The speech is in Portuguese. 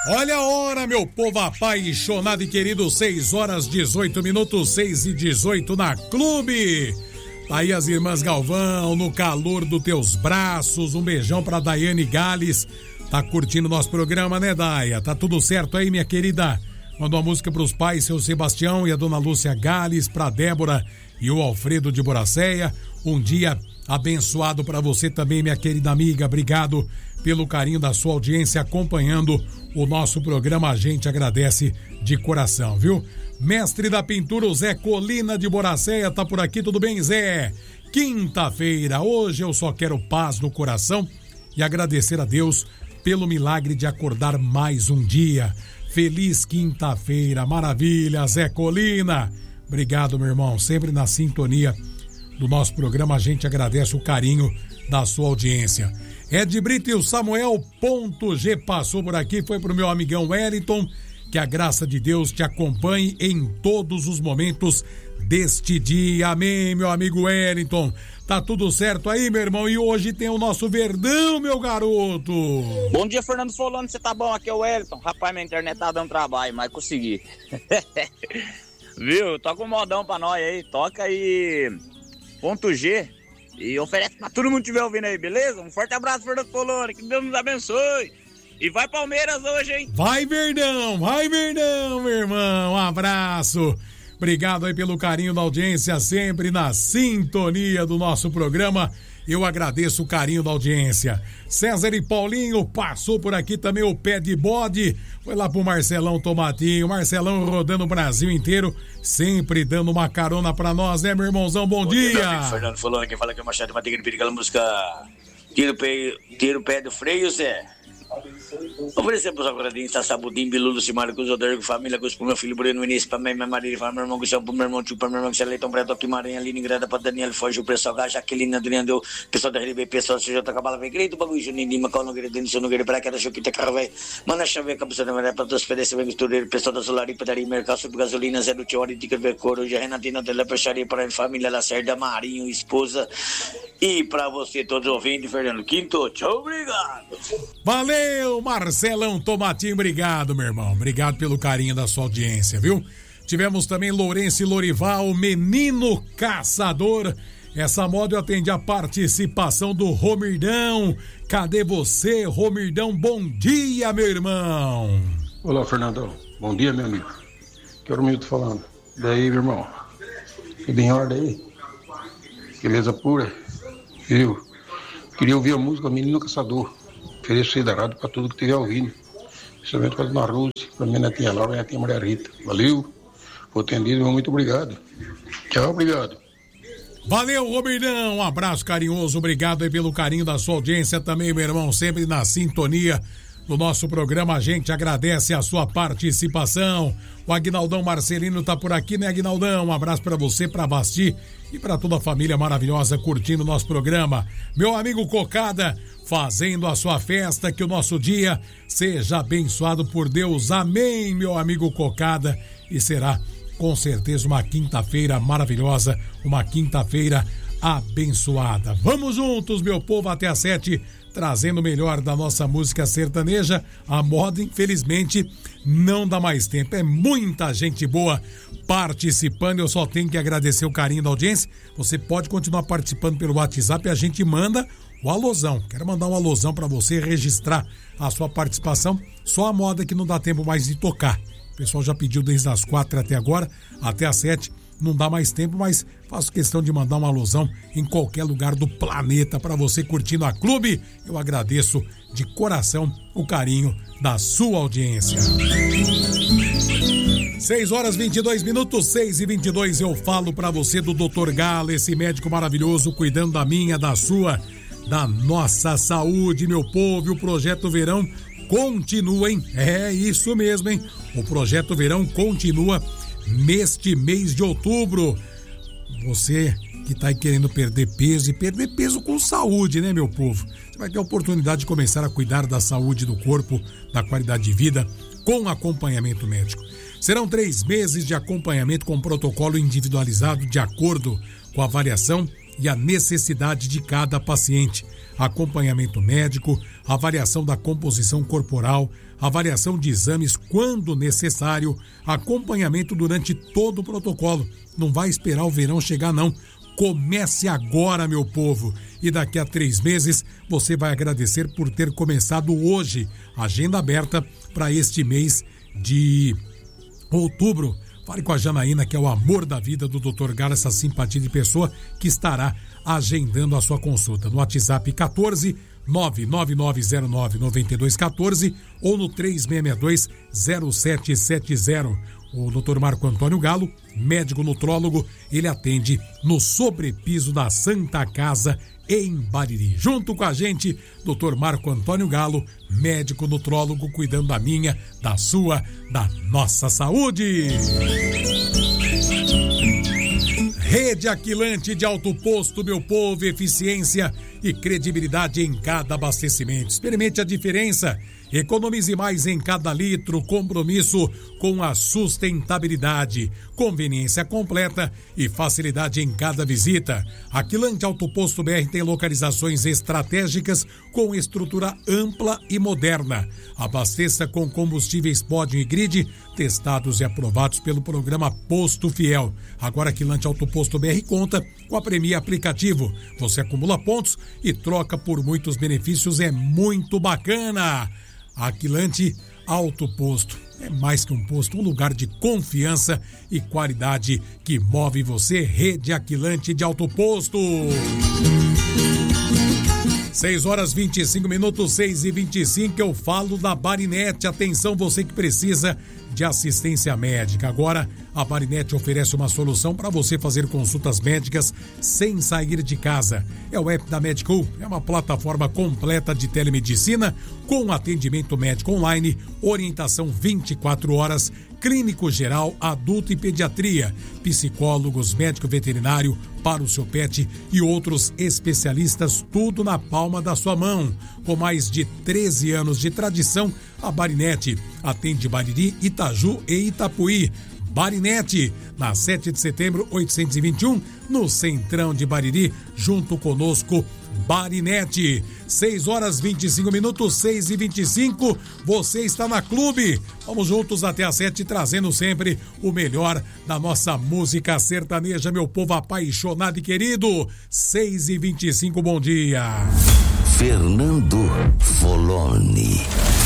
Olha a hora, meu povo apaixonado e querido, 6h18, 6h18 na Clube. Tá aí as irmãs Galvão, no calor dos teus braços. Um beijão pra Daiane Gales. Tá curtindo nosso programa, né, Daia? Tá tudo certo aí, minha querida? Manda uma música pros pais, seu Sebastião e a dona Lúcia Gales, pra Débora e o Alfredo de Boracéia. Um dia abençoado pra você também, minha querida amiga. Obrigado pelo carinho da sua audiência acompanhando o nosso programa. A gente agradece de coração, viu? Mestre da pintura, o Zé Colina de Boracéia, tá por aqui, tudo bem, Zé? Quinta-feira, hoje eu só quero paz no coração e agradecer a Deus pelo milagre de acordar mais um dia. Feliz quinta-feira, maravilha, Zé Colina. Obrigado, meu irmão, sempre na sintonia do nosso programa. A gente agradece o carinho da sua audiência. Ed Brito e o Samuel.g passou por aqui, foi pro meu amigão Wellington. Que a graça de Deus te acompanhe em todos os momentos deste dia. Amém, meu amigo Wellington. Tá tudo certo aí, meu irmão? E hoje tem o nosso Verdão, meu garoto. Bom dia, Fernando Solano. Você tá bom? Aqui é o Wellington. Rapaz, minha internet tá dando trabalho, mas consegui. Viu? Toca um modão pra nós aí. Toca aí .G e oferece pra todo mundo que estiver ouvindo aí, beleza? Um forte abraço, Fernando Solano. Que Deus nos abençoe. E vai Palmeiras hoje, hein? Vai Verdão, meu irmão. Um abraço. Obrigado aí pelo carinho da audiência, sempre na sintonia do nosso programa. Eu agradeço o carinho da audiência. César e Paulinho, passou por aqui também o Pé de Bode. Foi lá pro Marcelão Tomatinho. Marcelão rodando o Brasil inteiro, sempre dando uma carona pra nós, né, meu irmãozão? Bom dia. Meu amigo Fernando falando, quem fala que é o Machado Manteiga de Pirica, aquela música Tira o pé do freio, Zé. Oferecer pros agradinhos, tá Sabudim, Bilulo, Simário, Cruz, Rodrigo, família, Cruz, pro meu filho Breno, Início, pra minha Maria, pra meu irmão Gustavo, pro meu irmão Tio, pra meu irmão Leitão, Breto, Quimaranha, Liningrada, pra Daniel, Foge, o pessoal, Jaqueline, Adriano, pessoal da RB, pessoal da CJ, Cabala, vem grito, bagulho, Juninho, Lima, Cal, Nogueira, Denison, Nogueira, Braca, da Choquita, Carvé, Mana Chave, Cabeça da Maré, pra todos, Pedece, vem mistureiro, pessoal da Solari, Padaria, Mercado, Sobre Gasolina, Zé do Tiori, Dica, Vercoro, já Renatina, Dela, Pecharia, para a família Lacerda, Marinho, esposa, e pra você, todos ouvindo, Fernando Quinto, tchau, obrigado. Valeu, Marcelão Tomatinho, obrigado, meu irmão. Obrigado pelo carinho da sua audiência, viu? Tivemos também Lourenço e Lorival, Menino Caçador. Essa moda eu atendi a participação do Romirdão. Cadê você, Romirdão? Bom dia, meu irmão. Olá, Fernandão. Bom dia, meu amigo. Que é o Romildo falando. Daí, meu irmão? Tudo em ordem aí? Beleza pura? Viu? Queria ouvir a música Menino Caçador. Oferecer da rádio para tudo que estiver ouvindo. Principalmente para a Dona Rose, para minha netinha Laura e minha netinha Maria Rita. Valeu, foi atendido, muito obrigado. Tchau, obrigado. Valeu, Romirdão, um abraço carinhoso, obrigado aí pelo carinho da sua audiência também, meu irmão, sempre na sintonia do nosso programa. A gente agradece a sua participação. O Aguinaldão Marcelino tá por aqui, né, Aguinaldão? Um abraço para você, para Basti e para toda a família maravilhosa curtindo o nosso programa. Meu amigo Cocada, fazendo a sua festa, que o nosso dia seja abençoado por Deus. Amém, meu amigo Cocada. E será com certeza uma quinta-feira maravilhosa, uma quinta-feira abençoada. Vamos juntos, meu povo, até às 7, trazendo o melhor da nossa música sertaneja. A moda, infelizmente, não dá mais tempo. É muita gente boa participando. Eu só tenho que agradecer o carinho da audiência. Você pode continuar participando pelo WhatsApp e a gente manda o alôzão. Quero mandar um alôzão para você registrar a sua participação. Só a moda que não dá tempo mais de tocar. O pessoal já pediu desde as 4 até agora, até as 7. Não dá mais tempo, mas faço questão de mandar uma alusão em qualquer lugar do planeta para você curtindo a Clube. Eu agradeço de coração o carinho da sua audiência. 6h22, 6h22, eu falo para você do Dr. Galo, esse médico maravilhoso cuidando da minha, da sua, da nossa saúde, meu povo. O Projeto Verão continua, hein? É isso mesmo, hein? O Projeto Verão continua neste mês de outubro. Você que tá aí querendo perder peso e perder peso com saúde, né, meu povo? Você vai ter a oportunidade de começar a cuidar da saúde do corpo, da qualidade de vida, com acompanhamento médico. Serão 3 meses de acompanhamento com protocolo individualizado de acordo com a avaliação e a necessidade de cada paciente. Acompanhamento médico, avaliação da composição corporal, avaliação de exames quando necessário, acompanhamento durante todo o protocolo. Não vai esperar o verão chegar, não. Comece agora, meu povo, e daqui a 3 meses você vai agradecer por ter começado hoje. Agenda aberta para este mês de outubro. Fale com a Janaína, que é o amor da vida do Dr. Galo, essa simpatia de pessoa que estará agendando a sua consulta no WhatsApp 14 999099214 ou no 3662-0770. O Dr. Marco Antônio Galo, médico nutrólogo, ele atende no sobrepiso da Santa Casa em Bariri. Junto com a gente, Dr. Marco Antônio Galo, médico nutrólogo, cuidando da minha, da sua, da nossa saúde. Rede Aquilante de Alto Posto, meu povo, eficiência e credibilidade em cada abastecimento. Experimente a diferença. Economize mais em cada litro, compromisso com a sustentabilidade, conveniência completa e facilidade em cada visita. Aquilante Alto Posto BR tem localizações estratégicas com estrutura ampla e moderna. Abasteça com combustíveis Podium e Grid, testados e aprovados pelo programa Posto Fiel. Agora Aquilante Alto Posto BR conta com a Premia Aplicativo. Você acumula pontos e troca por muitos benefícios, é muito bacana. Aquilante Alto Posto é mais que um posto, um lugar de confiança e qualidade que move você. Rede Aquilante de Alto Posto. 6h25, 6h25, eu falo da Barinete. Atenção, você que precisa de assistência médica. Agora, a Barinete oferece uma solução para você fazer consultas médicas sem sair de casa. É o app da Medical, é uma plataforma completa de telemedicina com atendimento médico online, orientação 24 horas, clínico geral, adulto e pediatria, psicólogos, médico veterinário para o seu pet e outros especialistas, tudo na palma da sua mão. Com mais de 13 anos de tradição, a Barinete atende Bariri, Itaju e Itapuí. Barinete, na 7 de setembro, 821, no Centrão de Bariri, junto conosco, Barinete. 6h25, 6h25, você está na Clube. Vamos juntos até às 7, trazendo sempre o melhor da nossa música sertaneja, meu povo apaixonado e querido. 6h25, bom dia. Fernando Foloni.